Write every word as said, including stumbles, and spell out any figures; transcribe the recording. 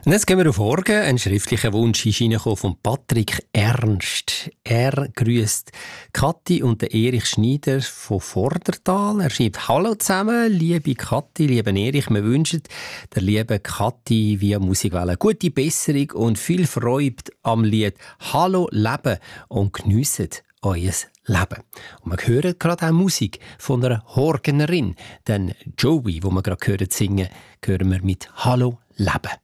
Und jetzt gehen wir auf Morgen. Ein schriftlicher Wunsch ist reingekommen von Patrick Ernst. Er grüßt Kathi und den Erich Schneider von Vordertal. Er schreibt: Hallo zusammen, liebe Kathi, lieben Erich. Wir wünschen der lieben Kathi via Musikwelle gute Besserung und viel Freude am Lied Hallo Leben und geniessen euer Leben. Und wir hören gerade auch Musik von einer Horgenerin. Denn Joey, wo wir gerade hören singen, hören wir mit Hallo Leben.